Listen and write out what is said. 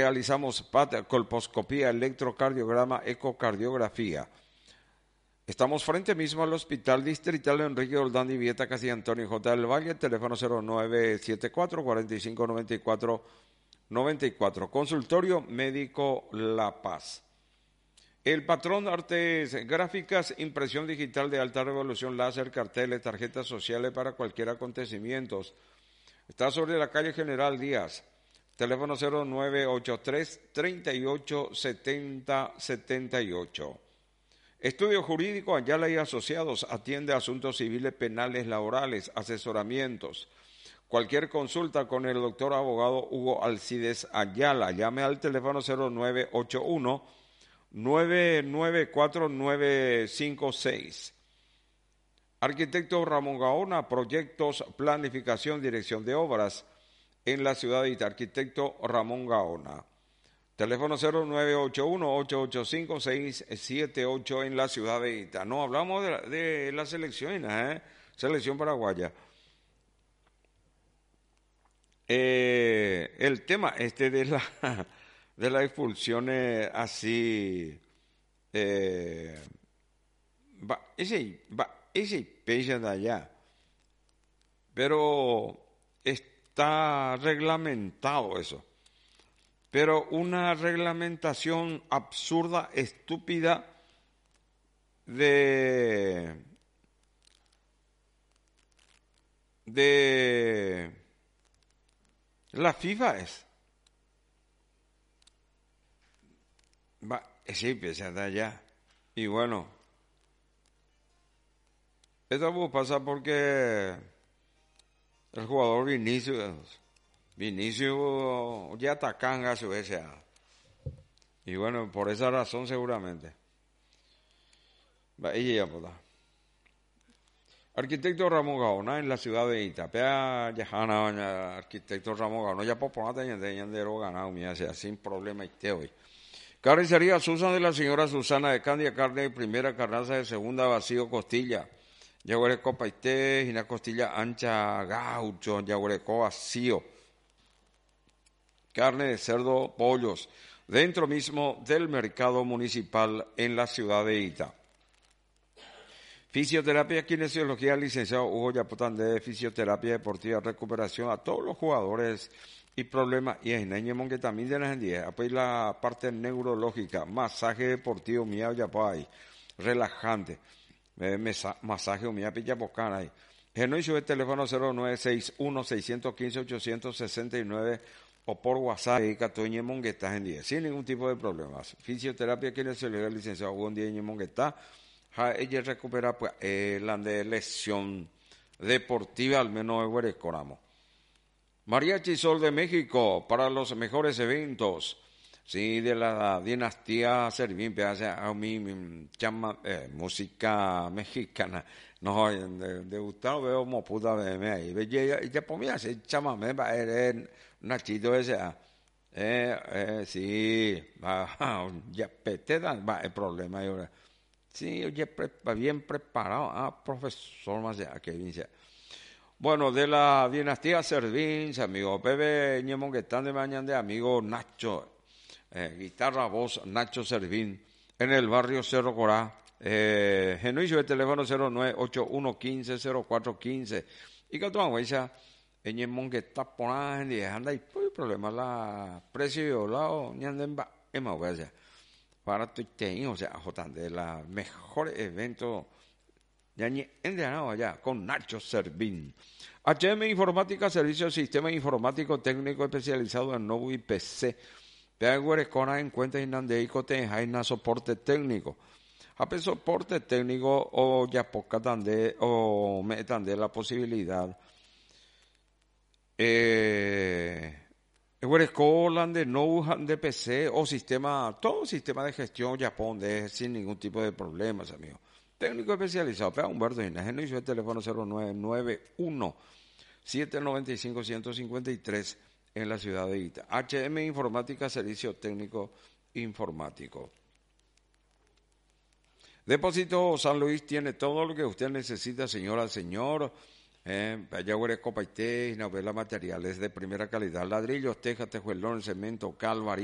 Realizamos colposcopía, electrocardiograma, ecocardiografía. Estamos frente mismo al Hospital Distrital Enrique Roldán y Vieta, Casi Antonio J. del Valle, teléfono 0974-4594-94. Consultorio Médico La Paz. El patrón de artes gráficas, impresión digital de alta resolución, láser, carteles, tarjetas sociales para cualquier acontecimiento. Está sobre la calle General Díaz, teléfono 0983-387078. Estudio Jurídico Ayala y Asociados, atiende asuntos civiles, penales, laborales, asesoramientos. Cualquier consulta con el doctor abogado Hugo Alcides Ayala. Llame al teléfono 0981-994-956. Arquitecto Ramón Gaona, proyectos, planificación, dirección de obras en la ciudad de Ita. Arquitecto Ramón Gaona. Teléfono 0981-885-678 en la ciudad de Ita. No, hablamos de la selección, selección paraguaya. El tema de la expulsión así, ese pesa de allá, pero está reglamentado eso. Pero una reglamentación absurda, estúpida, de la FIFA es. Sí, empieza de allá. Y bueno, esto pasa porque el jugador Vinicius ya atacan a su S.A. Y bueno, por esa razón seguramente. Arquitecto Ramón Gaona en la ciudad de Itapea, Yajana, arquitecto Ramón Gaona, ya poponata yandero ganado, sin problema y hoy. Carnicería Susan de la señora Susana de Candia, carne de primera, carnaza de segunda, vacío, costilla. Yaguareco paité, y una costilla ancha, gaucho, yaguareco vacío. Carne de cerdo, pollos, dentro mismo del mercado municipal en la ciudad de Ita. Fisioterapia, kinesiología, licenciado Hugo Yapotán de fisioterapia deportiva, recuperación a todos los jugadores y problemas, y en que también de las 10, apoya la parte neurológica, masaje deportivo, mía yapay, relajante, masaje mía pillapocana ahí. No hizo el teléfono 0961-615-869 o por WhatsApp, Catoñe Monguetá en 10, sin ningún tipo de problemas. Fisioterapia, kinesiología, licenciado Hugo en Monguetá. Ella recupera pues la de lesión deportiva, al menos de Huerecoramo. Mariachi Sol de México, para los mejores eventos, sí, de la dinastía Servín, a mí llama música mexicana. No, de Gustavo veo como puta de ahí. Ya ponía ese chamamé, Nachito ese, sí, ya pete dan, el problema ahora. Sí, oye, bien preparado. Profesor, más allá que dice. Bueno, de la dinastía Servín, amigo Pepe Ñemonguetán de mañana de amigo Nacho, guitarra, voz, Nacho Servín, en el barrio Cerro Corá. Genuicio de teléfono 0981150415. Y que toda huella, Ñemonguetán por ahí, anda y pues problema la precio lado, ñandemba, ema, para tu o sea, de la mejor evento allá con Nacho Servín. HM Informática, servicio de sistema informático técnico especializado en Novo y PC. Peaguerecona en cuenta inandeico tenjaina soporte técnico. Ape soporte técnico o ya poca tande o metan de la posibilidad. Huerecolan de no de PC o sistema, todo sistema de gestión Japón de sin ningún tipo de problemas, amigo. Técnico especializado, Pea Humberto Ginaje, hizo el teléfono 0991-795-153 en la ciudad de Ita. HM Informática, servicio técnico informático. Depósito San Luis tiene todo lo que usted necesita, señora, señor. Payaguere, copaité, novela, materiales de primera calidad, ladrillos, tejas, tejuelón, cemento, cal, varilla.